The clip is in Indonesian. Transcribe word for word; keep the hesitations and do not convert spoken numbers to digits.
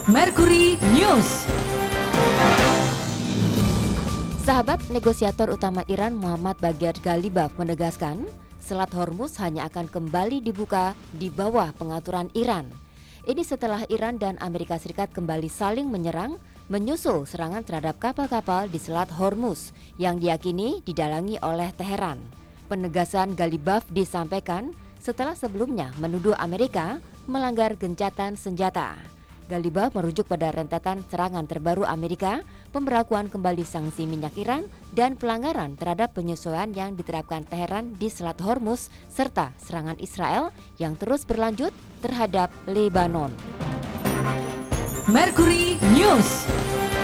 Mercury News. Sahabat negosiator utama Iran Muhammad Baghir Ghalibaf menegaskan, Selat Hormuz hanya akan kembali dibuka di bawah pengaturan Iran. Ini setelah Iran dan Amerika Serikat kembali saling menyerang, menyusul serangan terhadap kapal-kapal di Selat Hormuz yang diyakini didalangi oleh Teheran. Penegasan Ghalibaf disampaikan setelah sebelumnya menuduh Amerika melanggar gencatan senjata. Ghalibaf merujuk pada rentetan serangan terbaru Amerika, pemberlakuan kembali sanksi minyak Iran, dan pelanggaran terhadap penyesuaian yang diterapkan Teheran di Selat Hormuz, serta serangan Israel yang terus berlanjut terhadap Lebanon. Mercury News.